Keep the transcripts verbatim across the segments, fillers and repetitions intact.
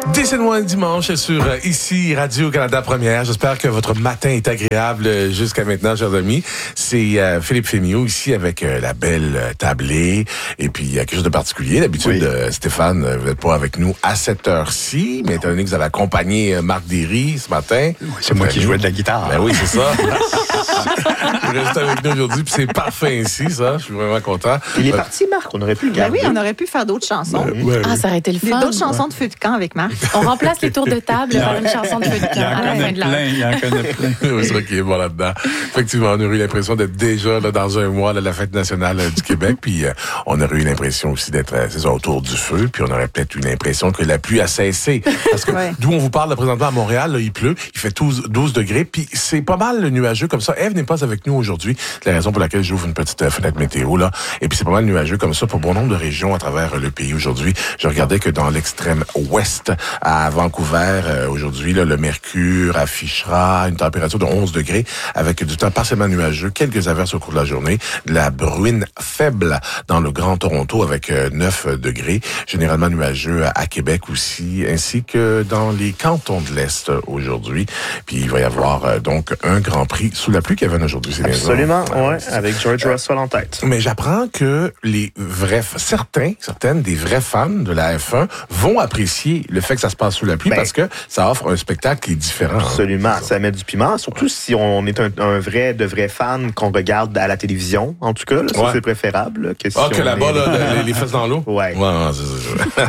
Décide-moi un dimanche sur euh, ici Radio-Canada Première. J'espère que votre matin est agréable euh, jusqu'à maintenant, chers amis. C'est euh, Philippe Fémiot ici avec euh, la belle euh, tablée. Et puis, il y a quelque chose de particulier. D'habitude, oui. euh, Stéphane, euh, vous n'êtes pas avec nous à cette heure-ci, mais étant donné que vous avez accompagné euh, Marc Derry ce matin. Oui, c'est moi qui jouais de la guitare. Ben oui, c'est ça. Vous restez avec nous aujourd'hui, puis c'est parfait ainsi, ça. Je suis vraiment content. Il est parti, Marc. On aurait pu le garder. Ben oui, on aurait pu faire d'autres chansons. Ben, ouais, ah, ça aurait été le fun. D'autres chansons de feu de camp avec Marc. On remplace les tours de table par une chanson de feu de camp à la fin de l'heure. Il y en connaît plein. C'est vrai qu'il est bon là-dedans. Effectivement, on aurait eu l'impression d'être déjà là, dans un mois de la fête nationale euh, du Québec, puis euh, on aurait eu l'impression aussi d'être euh, c'est ça, autour du feu, puis on aurait peut-être eu l'impression que la pluie a cessé. Parce que ouais. D'où on vous parle là, présentement à Montréal, là, il pleut, il fait douze, douze degrés, puis c'est pas mal nuageux comme ça. Ève n'est pas avec nous aujourd'hui. C'est la raison pour laquelle j'ouvre une petite euh, fenêtre météo là. Et puis c'est pas mal nuageux comme ça pour bon nombre de régions à travers euh, le pays aujourd'hui. Je regardais que dans l'extrême ouest, à Vancouver, euh, aujourd'hui, là, le mercure affichera une température de onze degrés avec du temps partiellement nuageux, quelques averses au cours de la journée, de la bruine faible dans le Grand Toronto avec euh, neuf degrés, généralement nuageux à, à Québec aussi, ainsi que dans les cantons de l'Est aujourd'hui. Puis il va y avoir euh, donc un Grand Prix sous la pluie, Kevin, aujourd'hui. C'est Absolument, bien ouais, ouais, avec George Russell en tête. Mais j'apprends que les vrais, certains, certaines des vrais fans de la F un vont apprécier le fait que ça se passe sous la pluie ben, parce que ça offre un spectacle qui est différent. Absolument, hein. Ça met du piment, surtout si on est un, un vrai, de vrais fan qu'on regarde à la télévision, en tout cas, là, ça ouais. C'est préférable. Là, que si ah, que là-bas, est... là, les, les fesses dans l'eau? Ouais. ouais c'est,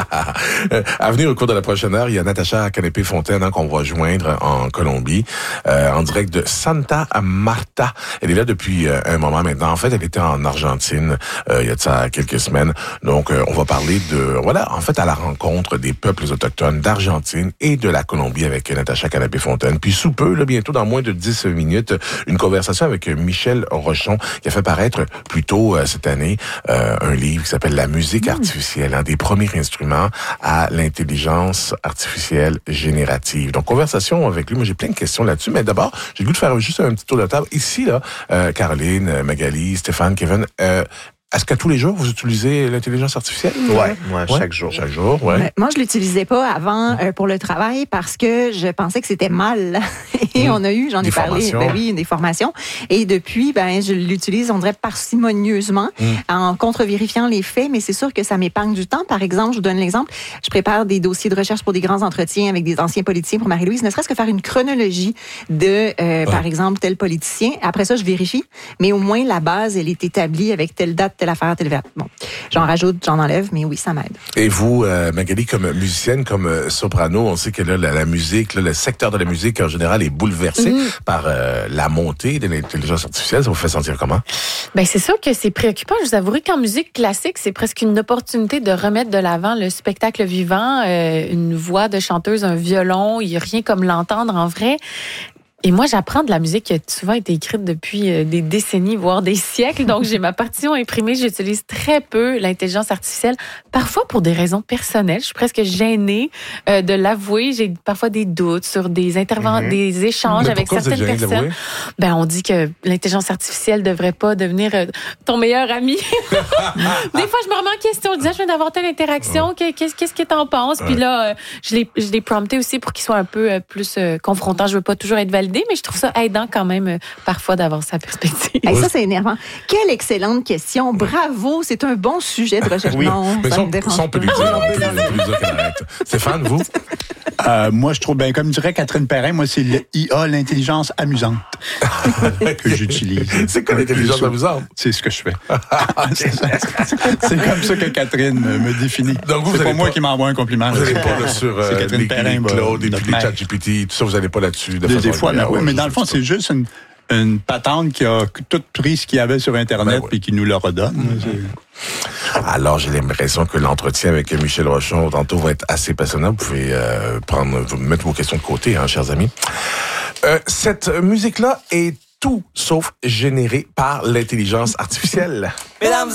c'est, à venir au cours de la prochaine heure, il y a Natacha Canapé-Fontaine hein, qu'on va joindre en Colombie, euh, en direct de Santa Marta. Elle est là depuis euh, un moment maintenant. En fait, elle était en Argentine euh, il y a de ça quelques semaines. Donc, euh, on va parler de, voilà, en fait, à la rencontre des peuples autochtones d'Argentine et de la Colombie avec Natacha Canapé-Fontaine. Puis sous peu, là, bientôt dans moins de dix minutes, une conversation avec Michel Rochon qui a fait paraître plus tôt euh, cette année euh, un livre qui s'appelle La musique artificielle, un des premiers instruments à l'intelligence artificielle générative. Donc, conversation avec lui. Moi, j'ai plein de questions là-dessus, mais d'abord, j'ai le goût de faire juste un petit tour de table. Ici, là, euh, Caroline, Magali, Stéphane, Kevin, euh, est-ce qu'à tous les jours, vous utilisez l'intelligence artificielle? Oui, ouais, ouais, chaque ouais. jour. Chaque jour, oui. Moi, je l'utilisais pas avant euh, pour le travail parce que je pensais que c'était mal. Et mmh. on a eu, j'en ai des parlé, ben oui, des formations. Et depuis, ben je l'utilise, on dirait, parcimonieusement, mmh. en contre-vérifiant les faits, mais c'est sûr que ça m'épargne du temps. Par exemple, je vous donne l'exemple, je prépare des dossiers de recherche pour des grands entretiens avec des anciens politiciens pour Marie-Louise, ne serait-ce que faire une chronologie de, euh, ouais. par exemple, tel politicien. Après ça, je vérifie, mais au moins, la base, elle est établie avec telle date, telle affaire, telle affaire. Bon, j'en rajoute, j'en enlève, mais oui, ça m'aide. Et vous, euh, Magali, comme musicienne, comme euh, soprano, on sait que là, la, la musique, là, le secteur de la musique en général est bouleversé mmh. par euh, la montée de l'intelligence artificielle. Ça vous fait sentir comment? Ben c'est sûr que c'est préoccupant. Je vous avouerai qu'en musique classique, c'est presque une opportunité de remettre de l'avant le spectacle vivant, euh, une voix de chanteuse, un violon. Il n'y a rien comme l'entendre en vrai. Et moi, j'apprends de la musique qui a souvent été écrite depuis des décennies, voire des siècles. Donc, j'ai ma partition imprimée. J'utilise très peu l'intelligence artificielle, parfois pour des raisons personnelles. Je suis presque gênée euh, de l'avouer. J'ai parfois des doutes sur des interventions, mm-hmm. des échanges Mais avec certaines personnes. Ben, on dit que l'intelligence artificielle devrait pas devenir euh, ton meilleur ami. Des fois, je me remets en question. Je disais, je viens d'avoir telle interaction. Ouais. Qu'est-ce, qu'est-ce que t'en penses? Ouais. Puis là, euh, je l'ai, je l'ai prompté aussi pour qu'il soit un peu euh, plus euh, confrontant. Je veux pas toujours être validé, mais je trouve ça aidant quand même euh, parfois d'avoir sa perspective. Hey, ça, c'est énervant. Quelle excellente question. Bravo, c'est un bon sujet de recherche. Oui, non, mais ça ça, me dérange on peut lui dire. On peut lui dire qu'elle arrête. Stéphane, vous? Euh, moi, je trouve, ben, comme dirait Catherine Perrin, moi, c'est l'I A, l'intelligence amusante, que j'utilise. C'est quoi l'intelligence amusante? C'est ce que je fais. c'est, c'est comme ça que Catherine me définit. Donc, vous, c'est pas moi pas... qui m'envoie un compliment. Vous n'allez pas là, sur euh, les, les Claude, et puis les ChatGPT, tout ça, vous n'allez pas là-dessus. De des, façon des fois, mais, oui, mais dans le fond, c'est juste une, une patente qui a tout pris ce qu'il y avait sur Internet et ben oui. qui nous le redonne. Mm-hmm. Alors, j'ai l'impression que l'entretien avec Michel Rochon, tantôt, va être assez passionnant. Vous pouvez euh, prendre, vous mettre vos questions de côté, hein, chers amis. Euh, cette musique-là est tout sauf générée par l'intelligence artificielle. Mesdames